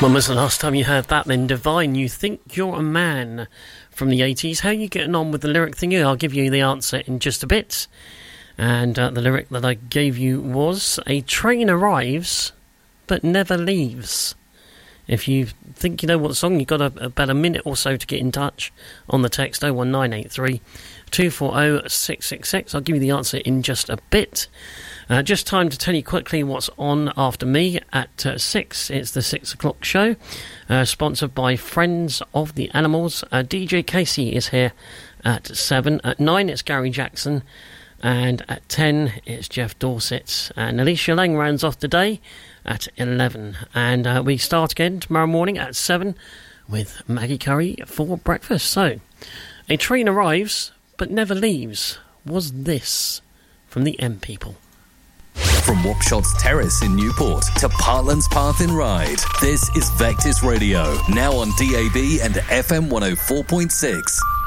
When was the last time you heard that then? Divine, You Think You're a Man, from the 80s. How are you getting on with the lyric thingy? I'll give you the answer in just a bit. And the lyric that I gave you was, a train arrives but never leaves. If you think you know what song, you've got about a minute or so to get in touch on the text 01983 240 666. I'll give you the answer in just a bit. Just time to tell you quickly what's on after me at 6. It's the 6 o'clock show, sponsored by Friends of the Animals. DJ Casey is here at 7. At 9, it's Gary Jackson. And at 10, it's Jeff Dorset. And Alicia Lang rounds off today at 11. And we start again tomorrow morning at 7 with Maggie Curry for breakfast. So, a train arrives but never leaves. Was this from the M People? From Wapshots Terrace in Newport to Parklands Path in Ryde, this is Vectis Radio, now on DAB and FM 104.6.